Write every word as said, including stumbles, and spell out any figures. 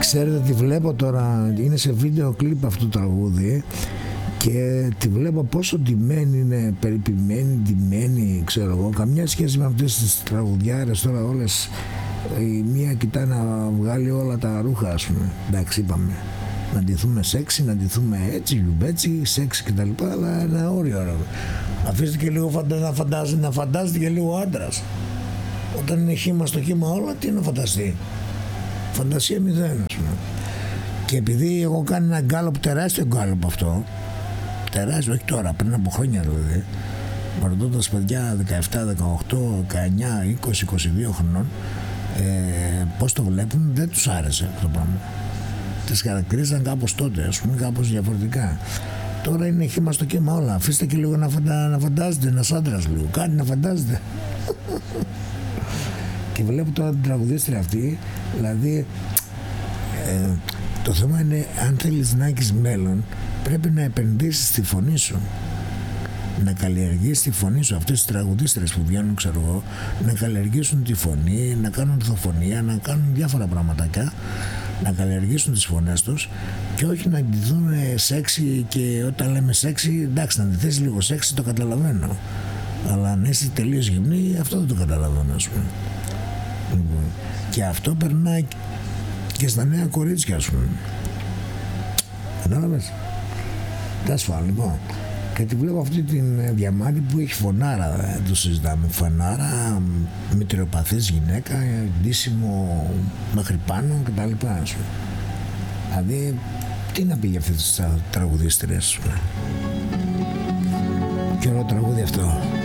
ξέρετε, τη βλέπω τώρα, είναι σε βίντεο κλιπ αυτό το τραγούδι και τη βλέπω πόσο ντυμένη είναι, περιποιημένη, ντυμένη, ξέρω εγώ, καμιά σχέση με αυτές τις τραγουδιάρες τώρα όλες. Η μία κοιτάει να βγάλει όλα τα ρούχα, ας πούμε. Εντάξει, είπαμε να ντυθούμε σεξι, να ντυθούμε έτσι, γιουμπέτσι, σεξι κτλ. Αλλά ένα όριο, ρε. Αφήστε και λίγο φαντα... να, φαντάζεται, να φαντάζεται και λίγο άντρας. Όταν είναι χύμα στο χύμα όλα, τι να φανταστεί. Φαντασία μηδέν, ας πούμε. Και επειδή έχω κάνει ένα γκάλωπ, τεράστιο γκάλωπ αυτό, τεράστιο, όχι τώρα, πριν από χρόνια δηλαδή, ρωτώντας παιδιά δεκαεπτά, δεκαοκτώ, δεκαεννιά, είκοσι, είκοσι δύο χρονών, ε, πώς το βλέπουν, δεν τους άρεσε αυτό το πράγμα. Τις χαρακτηρίζαν κάπως τότε, ας πούμε, κάπως διαφορετικά. Τώρα είναι χύμα στο κύμα όλα. Αφήστε και λίγο να, φαντα, να φαντάζεται ένας άντρας λίγο, κάτι να φαντάζεται. Και βλέπω τώρα την τραγουδίστρια αυτή, δηλαδή ε, το θέμα είναι αν θέλεις να έχεις μέλλον πρέπει να επενδύσεις στη φωνή σου, να καλλιεργήσεις τη φωνή σου. Αυτές τις τραγουδίστρες που βγαίνουν, ξέρω εγώ, να καλλιεργήσουν τη φωνή, να κάνουν ορθοφωνία, να κάνουν διάφορα πραγματάκια, να καλλιεργήσουν τις φωνές τους και όχι να ντυθούν σεξι. Και όταν λέμε σεξι, εντάξει, να ντυθείς λίγο σεξι το καταλαβαίνω, αλλά αν είσαι τελείως γυμνή αυτό δεν το καταλαβαίνω, ας πούμε. Λοιπόν, και αυτό περνάει και στα νέα κορίτσια, ας πούμε. Κατάλαβες. Τάσφα, λοιπόν. Και τη βλέπω αυτή την Διαμάντη που έχει φωνάρα, δεν το συζητάμε. Φωνάρα, μητριοπαθής γυναίκα, ντύσιμο μέχρι πάνω κτλ. Δηλαδή, τι να πει για αυτές τις τραγουδίστρες. Και ωραίο τραγούδι αυτό.